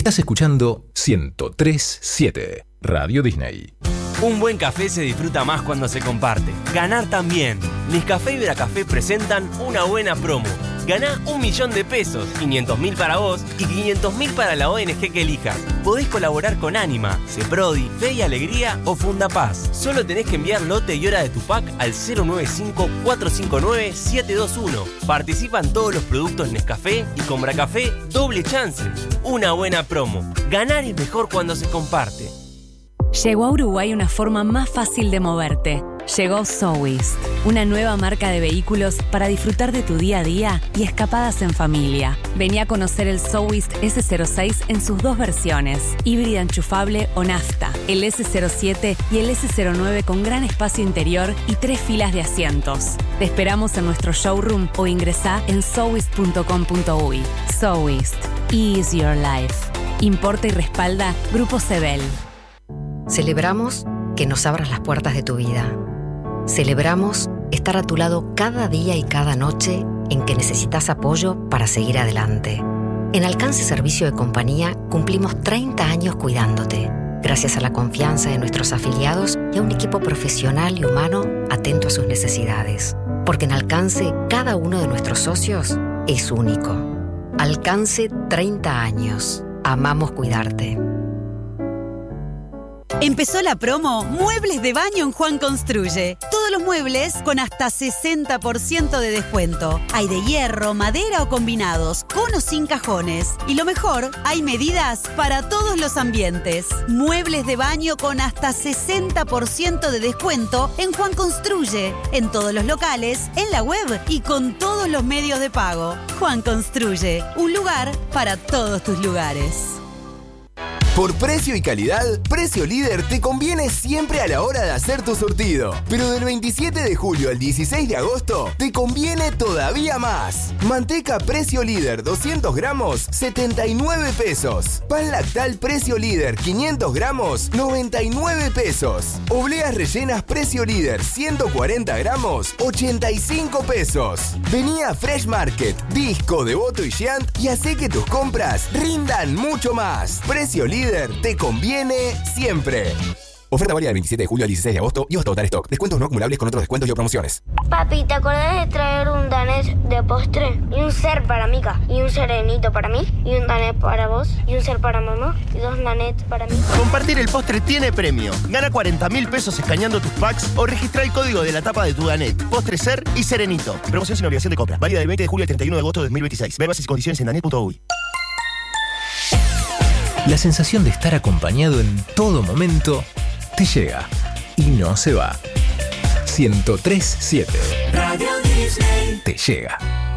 Estás escuchando 103.7 Radio Disney. Un buen café se disfruta más cuando se comparte. Ganar también. Nescafé y Veracafé presentan una buena promo. Ganá 1.000.000 de pesos, 500.000 para vos y 500.000 para la ONG que elijas. Podés colaborar con Anima, Ceprodi, Fe y Alegría o Fundapaz. Solo tenés que enviar lote y hora de tu pack al 095-459-721. Participan todos los productos Nescafé y con Veracafé doble chance. Una buena promo. Ganar es mejor cuando se comparte. Llegó a Uruguay una forma más fácil de moverte. Llegó Sowist, una nueva marca de vehículos para disfrutar de tu día a día y escapadas en familia. Vení a conocer el Sowist S06 en sus dos versiones, híbrida enchufable o nafta, el S07 y el S09 con gran espacio interior y 3 filas de asientos. Te esperamos en nuestro showroom o ingresá en sowist.com.uy. Sowist, ease your life. Importa y respalda Grupo Sebel. Celebramos que nos abras las puertas de tu vida. Celebramos estar a tu lado cada día y cada noche en que necesitas apoyo para seguir adelante. En Alcance Servicio de Compañía cumplimos 30 años cuidándote, gracias a la confianza de nuestros afiliados y a un equipo profesional y humano atento a sus necesidades. Porque en Alcance, cada uno de nuestros socios es único. Alcance 30 años. Amamos cuidarte. Empezó la promo Muebles de Baño en Juan Construye. Todos los muebles con hasta 60% de descuento. Hay de hierro, madera o combinados, con o sin cajones. Y lo mejor, hay medidas para todos los ambientes. Muebles de baño con hasta 60% de descuento en Juan Construye. En todos los locales, en la web y con todos los medios de pago. Juan Construye, un lugar para todos tus lugares. Por precio y calidad, Precio Líder te conviene siempre a la hora de hacer tu surtido. Pero del 27 de julio al 16 de agosto, te conviene todavía más. Manteca Precio Líder 200 gramos, 79 pesos. Pan lactal Precio Líder 500 gramos, 99 pesos. Obleas rellenas Precio Líder 140 gramos, 85 pesos. Vení a Fresh Market, Disco, Devoto y Giant y hacé que tus compras rindan mucho más. Precio Líder te conviene siempre. Oferta válida del 27 de julio al 16 de agosto y hasta agotar stock. Descuentos no acumulables con otros descuentos y o promociones. Papi, ¿te acordás de traer un danés de postre? Y un ser para Mica, y un serenito para mí, y un danés para vos, y un ser para mamá, y 2 danés para mí. Compartir el postre tiene premio. Gana 40.000 pesos escaneando tus packs o registra el código de la tapa de tu danet. Postre, ser y serenito. Promoción sin obligación de compra. Válida del 20 de julio al 31 de agosto de 2026. Ver bases y condiciones en danet.uy. La sensación de estar acompañado en todo momento te llega y no se va. 103.7 Radio Disney te llega.